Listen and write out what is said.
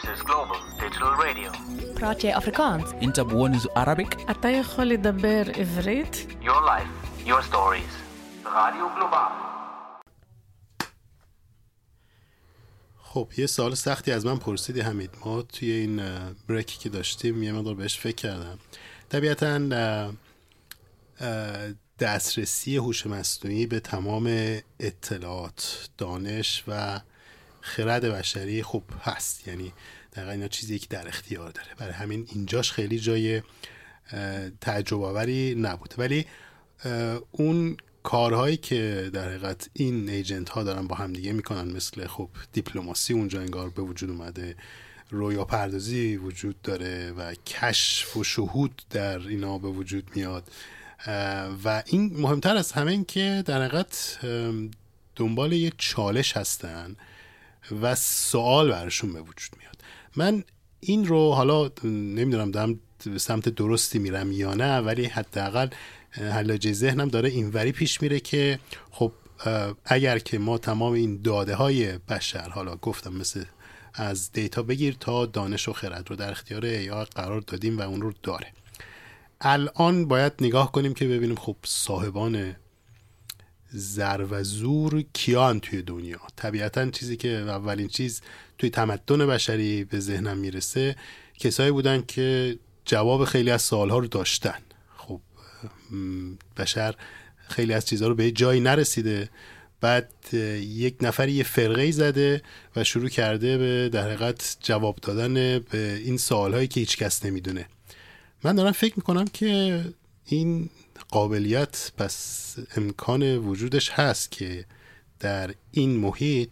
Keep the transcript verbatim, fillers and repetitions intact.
This is Global Digital Radio. براتي أفريكانس. أنت بونز Arabic. אתה יכול לדבר עברית? Your life, your stories. רדיו גלובל. خب یه سوال سختی از من پرسیدی حمید. ما توی این بریکی که داشتیم یه مقدار بهش فکر کردم. طبیعتاً دسترسی هوش مصنوعی به تمام اطلاعات، دانش و خرد بشری خب هست، یعنی دقیقا اینا چیزی که در اختیار داره، برای همین اینجاش خیلی جای تعجب آوری نبود. ولی اون کارهایی که در حقیقت این ایجنت ها دارن با هم دیگه میکنن، مثل خب دیپلماسی اونجا انگار به وجود اومده، رویا پردازی وجود داره و کشف و شهود در اینا به وجود میاد و این مهمتر از همه این که در حقیقت دنبال یه چالش هستن و سوال برشون به وجود میاد. من این رو حالا نمیدونم دارم سمت درستی میرم یا نه، ولی حداقل حلاجه ذهنم داره اینوری پیش میره که خب اگر که ما تمام این داده های بشر، حالا گفتم مثل از دیتا بگیر تا دانش و خرد رو در اختیار ای آی قرار دادیم و اون رو داره، الان باید نگاه کنیم که ببینیم خب صاحبان زر و زور کیان توی دنیا. طبیعتاً چیزی که اولین چیز توی تمدن بشری به ذهنم میرسه کسایی بودن که جواب خیلی از سوالها رو داشتن. خب بشر خیلی از چیزها رو به جایی نرسیده، بعد یک نفر یه فرقه‌ای زده و شروع کرده به در حقیقت جواب دادن به این سوالهایی که هیچ کس نمیدونه. من دارم فکر میکنم که این قابلیت پس امکان وجودش هست که در این محیط